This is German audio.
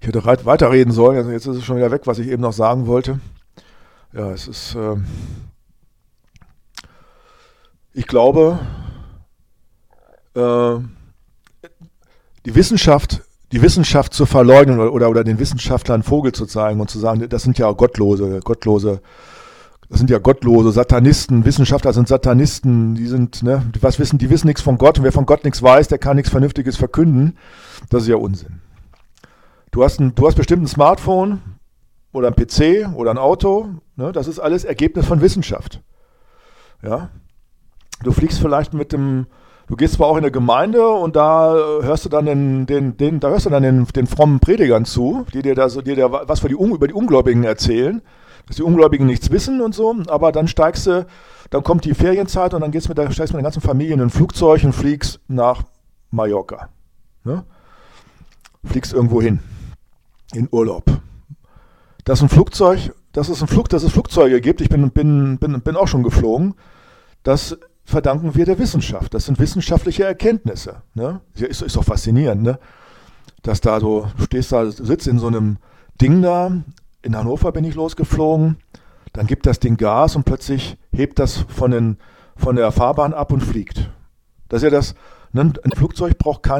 Ich hätte weiterreden sollen, also jetzt ist es schon wieder weg, was ich eben noch sagen wollte. Ja, es ist, ich glaube, äh, die Wissenschaft zu verleugnen oder den Wissenschaftlern einen Vogel zu zeigen und zu sagen, das sind ja das sind ja gottlose Satanisten, Wissenschaftler sind Satanisten, die sind, ne, die wissen nichts von Gott und wer von Gott nichts weiß, der kann nichts Vernünftiges verkünden. Das ist ja Unsinn. Du hast bestimmt ein Smartphone oder ein PC oder ein Auto, ne, das ist alles Ergebnis von Wissenschaft. Ja? Du fliegst vielleicht du gehst zwar auch in eine Gemeinde und da hörst du dann den frommen Predigern zu, die dir was über die Ungläubigen erzählen, dass die Ungläubigen nichts wissen und so, aber dann dann kommt die Ferienzeit und dann steigst mit der ganzen Familie in ein Flugzeug und fliegst nach Mallorca. Ne? Fliegst irgendwo hin, in Urlaub. Dass es Flugzeuge gibt, ich bin auch schon geflogen, das verdanken wir der Wissenschaft. Das sind wissenschaftliche Erkenntnisse. Ne? Ist doch faszinierend, ne? Dass du sitzt in so einem Ding da, in Hannover bin ich losgeflogen, dann gibt das Ding Gas und plötzlich hebt das von der Fahrbahn ab und fliegt. Das ist ja das, ne? Ein Flugzeug braucht